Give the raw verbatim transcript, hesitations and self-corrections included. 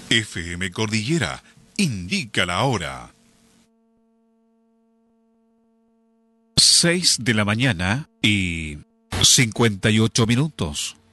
F M Cordillera indica la hora. Seis de la mañana y cincuenta y ocho minutos.